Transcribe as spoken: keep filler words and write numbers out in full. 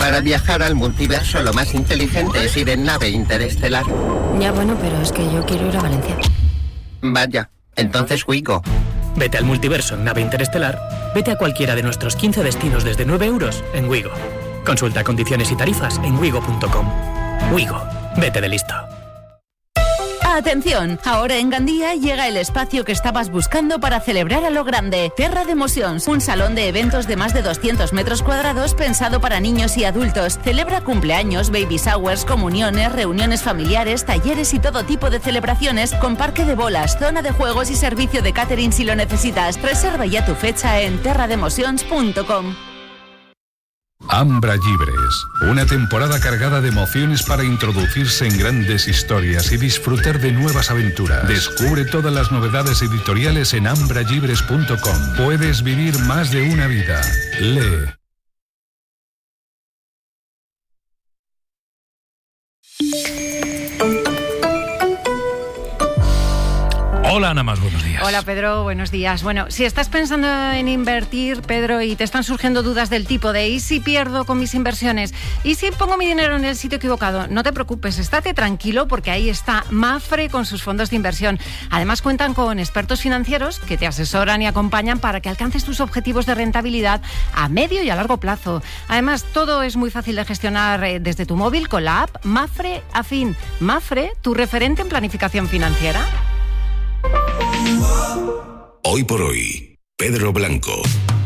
Para viajar al multiverso, lo más inteligente es ir en nave interestelar. Ya bueno, pero es que yo quiero ir a Valencia. Vaya, entonces Wigo. Vete al multiverso en nave interestelar. Vete a cualquiera de nuestros quince destinos desde nueve euros en Wigo. Consulta condiciones y tarifas en wigo punto com. Wigo, vete de listo. Atención, ahora en Gandía llega el espacio que estabas buscando para celebrar a lo grande. Terra de Emocions, un salón de eventos de más de doscientos metros cuadrados pensado para niños y adultos. Celebra cumpleaños, baby showers, comuniones, reuniones familiares, talleres y todo tipo de celebraciones con parque de bolas, zona de juegos y servicio de catering si lo necesitas. Reserva ya tu fecha en terra de emocions punto com. Ambra Llibres, una temporada cargada de emociones para introducirse en grandes historias y disfrutar de nuevas aventuras. Descubre todas las novedades editoriales en ambra llibres punto com. Puedes vivir más de una vida. Lee. Hola Ana Mas, buenos días. Hola Pedro, buenos días. Bueno, si estás pensando en invertir, Pedro, y te están surgiendo dudas del tipo de ¿y si pierdo con mis inversiones? ¿Y si pongo mi dinero en el sitio equivocado? No te preocupes, estate tranquilo porque ahí está Mapfre con sus fondos de inversión. Además cuentan con expertos financieros que te asesoran y acompañan para que alcances tus objetivos de rentabilidad a medio y a largo plazo. Además, todo es muy fácil de gestionar desde tu móvil con la app Mapfre Afin. Mapfre, tu referente en planificación financiera. Hoy por hoy, Pedro Blanco.